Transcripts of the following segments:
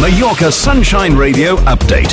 Mallorca Sunshine Radio update.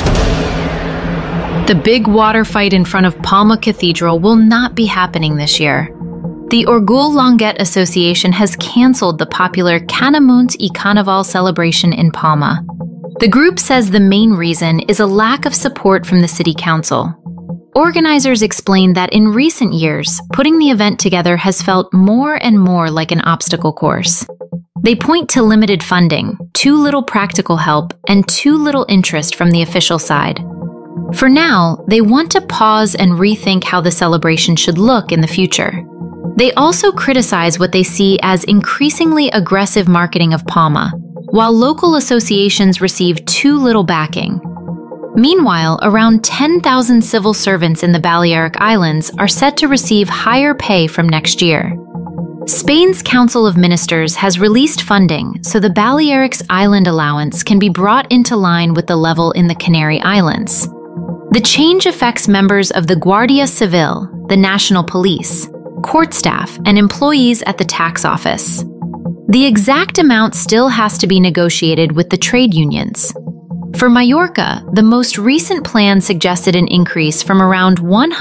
The big water fight in front of Palma Cathedral will not be happening this year. The Orgul Longet Association has cancelled the popular Canamunt y Carnaval celebration in Palma. The group says the main reason is a lack of support from the city council. Organizers explained that in recent years, putting the event together has felt more and more like an obstacle course. They point to limited funding, too little practical help, and too little interest from the official side. For now, they want to pause and rethink how the celebration should look in the future. They also criticize what they see as increasingly aggressive marketing of Palma, while local associations receive too little backing. Meanwhile, around 10,000 civil servants in the Balearic Islands are set to receive higher pay from next year. Spain's Council of Ministers has released funding so the Balearics Island allowance can be brought into line with the level in the Canary Islands. The change affects members of the Guardia Civil, the National Police, court staff, and employees at the tax office. The exact amount still has to be negotiated with the trade unions. For Mallorca, the most recent plan suggested an increase from around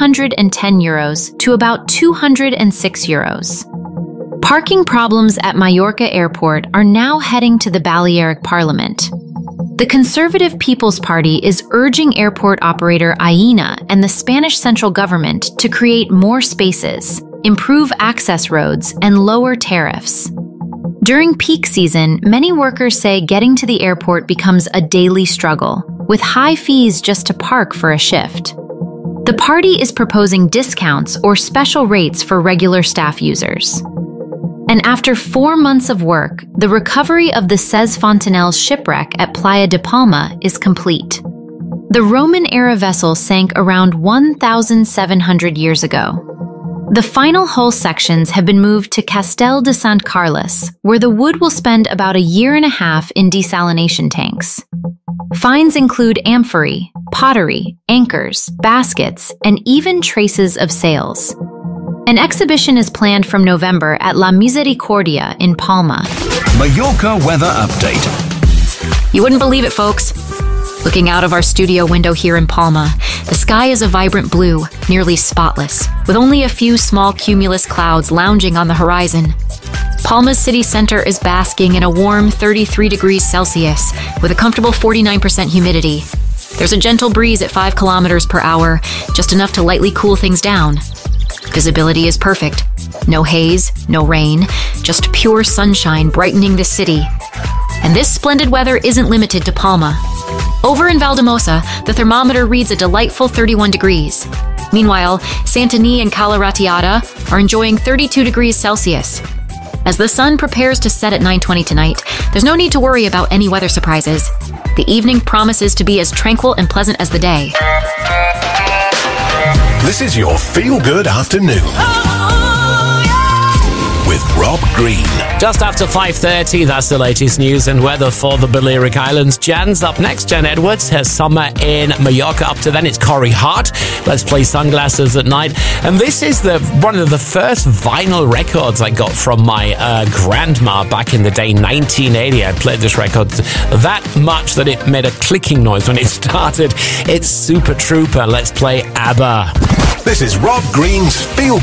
110 euros to about 206 euros. Parking problems at Mallorca Airport are now heading to the Balearic Parliament. The Conservative People's Party is urging airport operator Aena and the Spanish central government to create more spaces, improve access roads, and lower tariffs. During peak season, many workers say getting to the airport becomes a daily struggle, with high fees just to park for a shift. The party is proposing discounts or special rates for regular staff users. And after 4 months of work, the recovery of the Ses Fontanelles shipwreck at Playa de Palma is complete. The Roman-era vessel sank around 1,700 years ago. The final hull sections have been moved to Castel de Sant Carles, where the wood will spend about a year and a half in desalination tanks. Finds include amphorae, pottery, anchors, baskets, and even traces of sails. An exhibition is planned from November at La Misericordia in Palma. Mallorca weather update. You wouldn't believe it, folks. Looking out of our studio window here in Palma, the sky is a vibrant blue, nearly spotless, with only a few small cumulus clouds lounging on the horizon. Palma's city center is basking in a warm 33 degrees Celsius, with a comfortable 49% humidity. There's a gentle breeze at 5 kilometers per hour, just enough to lightly cool things down. Visibility is perfect. No haze, no rain, just pure sunshine brightening the city. And this splendid weather isn't limited to Palma. Over in Valdemosa, the thermometer reads a delightful 31 degrees. Meanwhile, Santanyí and Cala Ratllada are enjoying 32 degrees Celsius. As the sun prepares to set at 9:20 tonight, there's no need to worry about any weather surprises. The evening promises to be as tranquil and pleasant as the day. This is your feel-good afternoon. With Rob Green. Just after 5:30, that's the latest news and weather for the Balearic Islands. Jan's up next. Jan Edwards has summer in Mallorca. Up to then, it's Corey Hart. Let's play Sunglasses at Night. And this is one of the first vinyl records I got from my grandma back in the day, 1980. I played this record that much that it made a clicking noise when it started. It's Super Trooper. Let's play ABBA. This is Rob Green's Feel